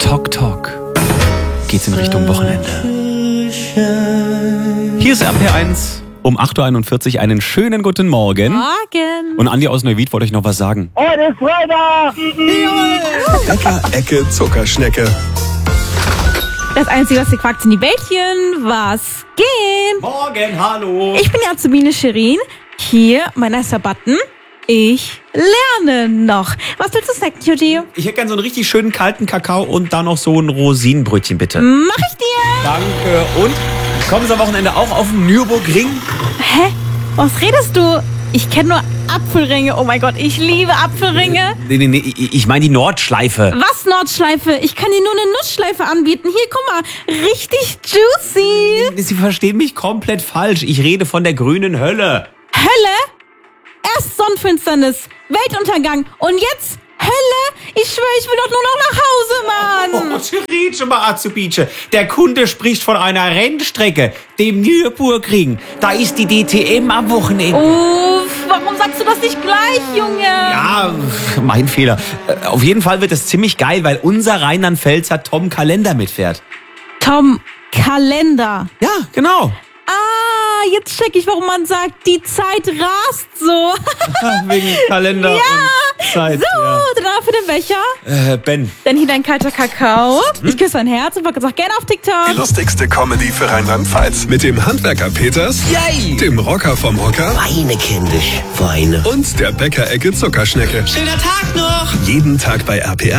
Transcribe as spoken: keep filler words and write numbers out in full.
Talk Talk. Geht's in Richtung Wochenende. Hier ist R P eins um acht Uhr einundvierzig. Einen schönen guten Morgen. Morgen. Und Andi aus Neuwied wollte euch noch was sagen. Heute ist Freitag! Bäcker, Ecke, Zuckerschnecke. Das Einzige, was ihr quackt, sind die Bällchen. Was geht? Morgen, hallo. Ich bin die Azubine Shirin. Hier, mein erster Button. Ich lerne noch. Was willst du snacken, Cutie? Ich hätte gern so einen richtig schönen kalten Kakao und dann noch so ein Rosinenbrötchen, bitte. Mach ich dir. Danke. Und kommen Sie am Wochenende auch auf den Nürburgring? Hä? Was redest du? Ich kenne nur Apfelringe. Oh mein Gott, ich liebe Apfelringe. Nee, nee, nee, ich ich meine die Nordschleife. Was Nordschleife? Ich kann dir nur eine Nussschleife anbieten. Hier, guck mal. Richtig juicy. Sie verstehen mich komplett falsch. Ich rede von der grünen Hölle. Hölle? Erst Sonnenfinsternis, Weltuntergang und jetzt Hölle? Ich schwöre, ich will doch nur noch nach Hause, Mann. Oh, Schirice, mal Azubice. Der Kunde spricht von einer Rennstrecke, dem Nürburgring. Da ist die D T M am Wochenende. Uff, warum sagst du das nicht gleich, Junge? Ja, mein Fehler. Äh, Auf jeden Fall wird es ziemlich geil, weil unser Rheinland-Pfälzer Tom Kalender mitfährt. Tom Kalender. Ja, genau. Ah, jetzt check ich, warum man sagt, die Zeit rast so. Wegen Kalender Ja, und Zeit. So, danach für den Becher. Ja. Äh, Ben. Dann hier dein kalter Kakao. Ich küsse dein Herz und folgt uns auch gerne auf TikTok. Die lustigste Comedy für Rheinland-Pfalz. Mit dem Handwerker Peters, Yay! dem Rocker vom Hocker Weine kindisch, Weine. und der Bäcker, Ecke, Zuckerschnecke. Schöner Tag noch! Jeden Tag bei R P R.